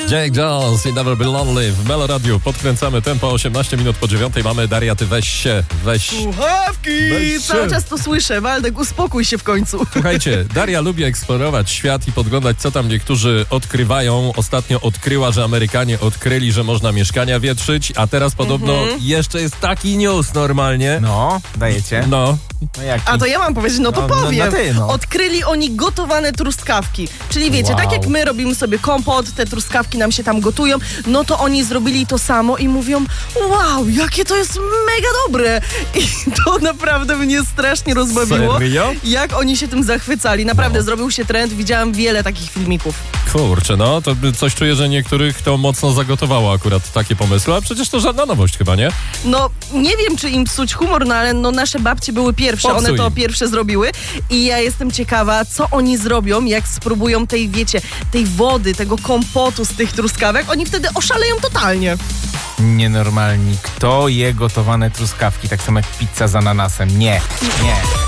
Jake Jones i Never Be Lonely w Melo Radio. Podkręcamy tempo, 18 minut po 9. Mamy Daria, ty weź się. Słuchawki! Cały czas to słyszę. Waldek, uspokój się w końcu. Słuchajcie, Daria lubi eksplorować świat i podglądać, co tam niektórzy odkrywają. Ostatnio odkryła, że Amerykanie odkryli, że można mieszkania wietrzyć, a teraz podobno jeszcze jest taki news normalnie. No, dajecie. No. Jaki? A to ja mam powiedzieć, no to powiem. No. Odkryli oni gotowane truskawki. Czyli wiecie, Wow. tak jak my robimy sobie kompot, te truskawki nam się tam gotują, no to oni zrobili to samo i mówią, wow, jakie to jest mega dobre. I to naprawdę mnie strasznie rozbawiło. Serio? Jak oni się tym zachwycali. Naprawdę zrobił się trend, widziałam wiele takich filmików. Kurczę, no to coś czuję, że niektórych to mocno zagotowało akurat takie pomysły, a przecież to żadna nowość chyba, nie? No, nie wiem, czy im psuć humor, no ale no, nasze babcie były pierwsze, Popsuj one to im. pierwsze zrobiły i ja jestem ciekawa, co oni zrobią, jak spróbują tej, wiecie, tej wody, tego kompotu z tych truskawek, oni wtedy oszaleją totalnie. Nienormalni. Kto je gotowane truskawki? Tak samo jak pizza z ananasem. Nie.